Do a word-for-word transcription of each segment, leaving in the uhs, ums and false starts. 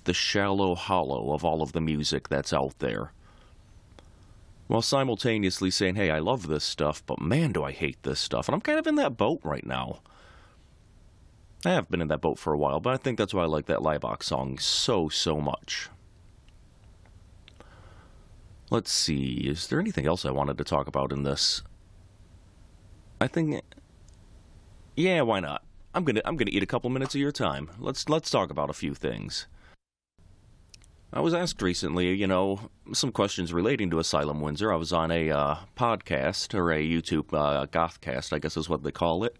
the shallow hollow of all of the music that's out there, while simultaneously saying, hey, I love this stuff, but man, do I hate this stuff. And I'm kind of in that boat right now. I have been in that boat for a while, but I think that's why I like that Laibach song so, so much. Let's see, is there anything else I wanted to talk about in this? I think, yeah, why not? I'm gonna, I'm gonna eat a couple minutes of your time. Let's, let's talk about a few things. I was asked recently, you know, some questions relating to Asylum Windsor. I was on a uh, podcast, or a YouTube uh, Gothcast, I guess is what they call it.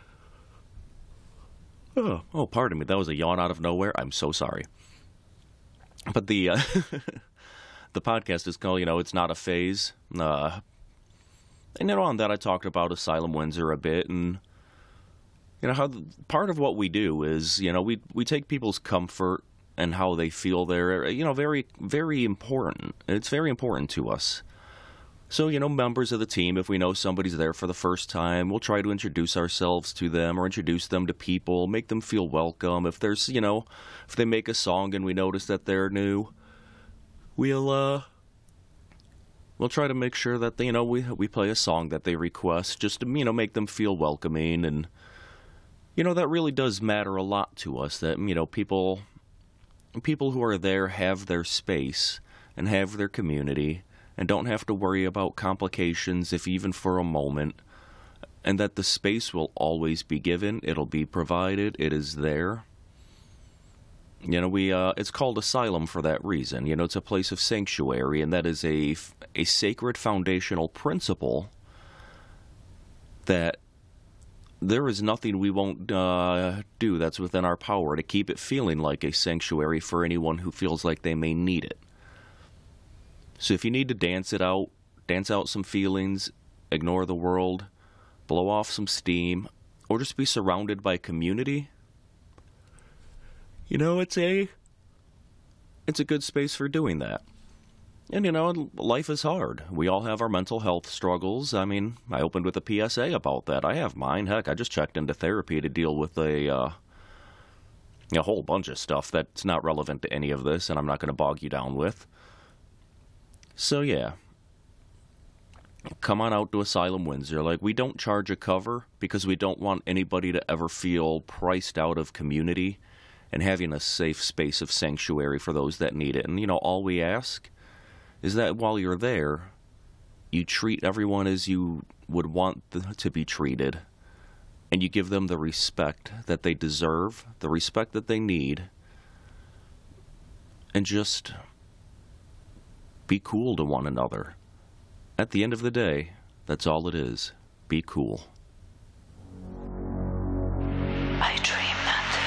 Oh, oh, pardon me, that was a yawn out of nowhere. I'm so sorry. But the uh, the podcast is called, you know, It's Not a Phase. Uh, and, you know, on that I talked about Asylum Windsor a bit, and, you know, how the, part of what we do is, you know, we we take people's comfort and how they feel there, you know, very, very important. It's very important to us. So, you know, members of the team, if we know somebody's there for the first time, we'll try to introduce ourselves to them or introduce them to people, make them feel welcome. If there's, you know, if they make a song and we notice that they're new, we'll, uh, we'll try to make sure that, they, you know, we, we play a song that they request just to, you know, make them feel welcoming. And, you know, that really does matter a lot to us, that, you know, people, people who are there have their space and have their community, and don't have to worry about complications, if even for a moment, and that the space will always be given, it'll be provided, it is there. You know, we uh, it's called Asylum for that reason. You know, it's a place of sanctuary, and that is a, a sacred foundational principle that there is nothing we won't uh, do that's within our power to keep it feeling like a sanctuary for anyone who feels like they may need it. So if you need to dance it out, dance out some feelings, ignore the world, blow off some steam, or just be surrounded by community, you know, it's a, it's a good space for doing that. And, you know, life is hard. We all have our mental health struggles. I mean, I opened with a P S A about that. I have mine. Heck, I just checked into therapy to deal with a, uh, a whole bunch of stuff that's not relevant to any of this, and I'm not going to bog you down with. So, yeah, come on out to Asylum Windsor. Like, we don't charge a cover because we don't want anybody to ever feel priced out of community and having a safe space of sanctuary for those that need it. And, you know, all we ask is that while you're there, you treat everyone as you would want to be treated, and you give them the respect that they deserve, the respect that they need, and just be cool to one another. At the end of the day, that's all it is. Be cool.